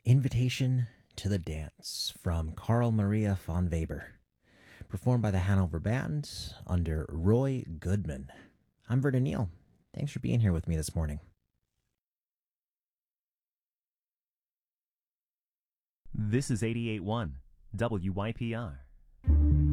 Invitation to the Dance from Carl Maria von Weber, performed by the Hanover Band under Roy Goodman. I'm Vernon Neal. Thanks for being here with me this morning. This is 88.1 WYPR.